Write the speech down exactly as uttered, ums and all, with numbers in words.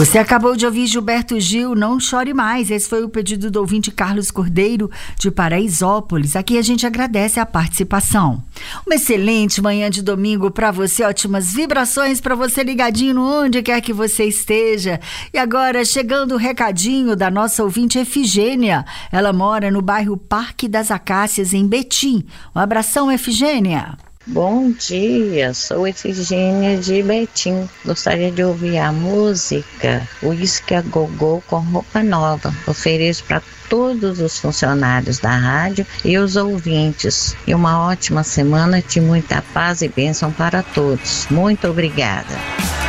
Você acabou de ouvir Gilberto Gil, Não Chore Mais. Esse foi o pedido do ouvinte Carlos Cordeiro, de Paraisópolis. Aqui a gente agradece a participação. Uma excelente manhã de domingo para você, ótimas vibrações para você ligadinho no onde quer que você esteja. E agora, chegando o recadinho da nossa ouvinte Efigênia. Ela mora no bairro Parque das Acácias, em Betim. Um abração, Efigênia. Bom dia, sou Efigênia de Betim. Gostaria de ouvir a música Uísque a Gogô com Roupa Nova. Ofereço para todos os funcionários da rádio e os ouvintes. E uma ótima semana de muita paz e bênção para todos. Muito obrigada.